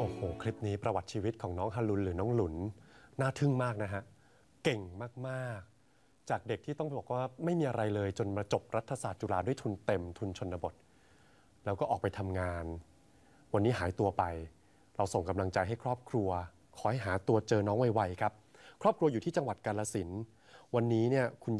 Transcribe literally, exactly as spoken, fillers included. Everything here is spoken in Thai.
โอ้โหคลิปนี้ประวัติชีวิตของน้องฮารุนหรือน้องหลุนน่าทึ่งมากนะฮะเก่งมากๆจากเด็กที่ต้องบอกว่าไม่มีอะไรเลยจนมาจบรัฐศาสตร์จุฬาด้วยทุนเต็มทุนชนบทแล้วก็ออกไปทำงานวันนี้หายตัวไปเราส่งกำลังใจให้ครอบครัวขอให้หาตัวเจอน้องไวๆครับครอบครัวอยู่ที่จังหวัดกาฬสินธุ์วันนี้เนี่ยคุณ